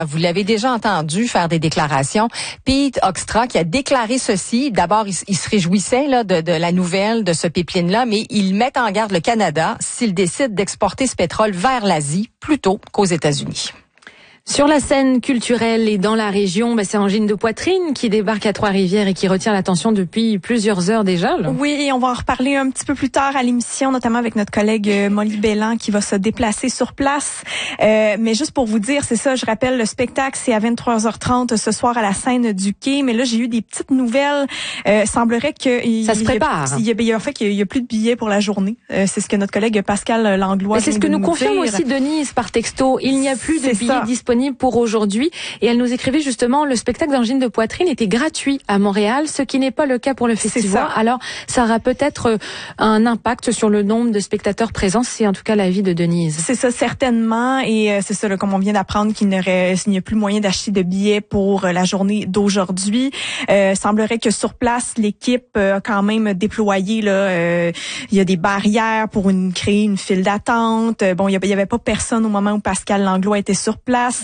Vous l'avez déjà entendu faire des déclarations. Pete Hoekstra qui a déclaré ceci. D'abord, il se réjouissait là, de la nouvelle de ce pipeline-là, mais il met en garde le Canada s'il décide d'exporter ce pétrole vers l'Asie plutôt qu'aux États-Unis. Sur la scène culturelle et dans la région, c'est Angine de Poitrine qui débarque à Trois-Rivières et qui retient l'attention depuis plusieurs heures déjà. Là. Oui, et on va en reparler un petit peu plus tard à l'émission, notamment avec notre collègue Molly Bellan qui va se déplacer sur place. Mais juste pour vous dire, c'est ça, je rappelle, le spectacle, c'est à 23h30 ce soir à la scène du Quai. Mais là, j'ai eu des petites nouvelles. Semblerait que... Ça se prépare. Il y a plus de billets pour la journée. C'est ce que notre collègue Pascal Langlois c'est ce que nous confirme aussi Denise par texto. Il n'y a plus de billets disponibles pour aujourd'hui. Et elle nous écrivait justement, le spectacle d'Angine de Poitrine était gratuit à Montréal, ce qui n'est pas le cas pour le festival. Alors, ça aura peut-être un impact sur le nombre de spectateurs présents. C'est en tout cas l'avis de Denise. C'est ça, certainement. Et c'est ça, là, comme on vient d'apprendre qu'il n'y a plus moyen d'acheter de billets pour la journée d'aujourd'hui. Semblerait que sur place, l'équipe a quand même déployé, là, il y a des barrières pour créer une file d'attente. Bon, il y avait pas personne au moment où Pascal Langlois était sur place.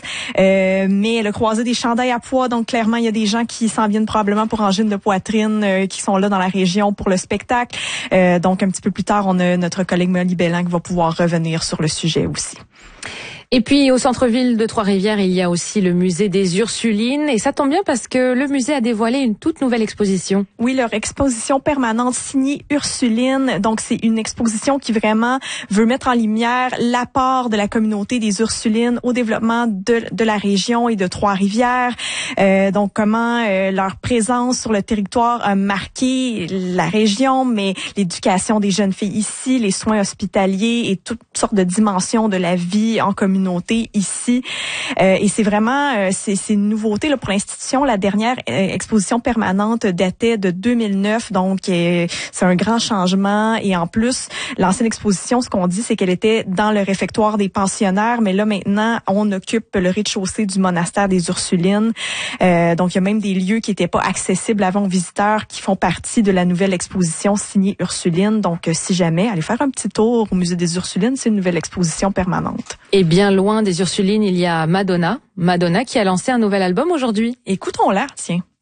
Mais le croisé des chandails à pois, donc clairement, il y a des gens qui s'en viennent probablement pour Angine de Poitrine, qui sont là dans la région pour le spectacle. Donc, un petit peu plus tard, on a notre collègue Molly Bellan qui va pouvoir revenir sur le sujet aussi. Et puis, au centre-ville de Trois-Rivières, il y a aussi le musée des Ursulines. Et ça tombe bien parce que le musée a dévoilé une toute nouvelle exposition. Oui, leur exposition permanente signée Ursuline. Donc, c'est une exposition qui vraiment veut mettre en lumière l'apport de la communauté des Ursulines au développement de la région et de Trois-Rivières. Donc, comment leur présence sur le territoire a marqué la région, mais l'éducation des jeunes filles ici, les soins hospitaliers et toutes sortes de dimensions de la vie en communauté ici. Et c'est vraiment c'est une nouveauté là, pour l'institution. La dernière exposition permanente datait de 2009, donc c'est un grand changement. Et en plus, l'ancienne exposition, ce qu'on dit, c'est qu'elle était dans le réfectoire des pensionnaires, mais là maintenant, on occupe le rez-de-chaussée du monastère des Ursulines. Donc, il y a même des lieux qui n'étaient pas accessibles avant aux visiteurs qui font partie de la nouvelle exposition signée Ursuline. Donc, si jamais, allez faire un petit tour au musée des Ursulines, c'est une nouvelle exposition permanente. Et bien loin des Ursulines, il y a Madonna qui a lancé un nouvel album aujourd'hui. Écoutons-la, tiens.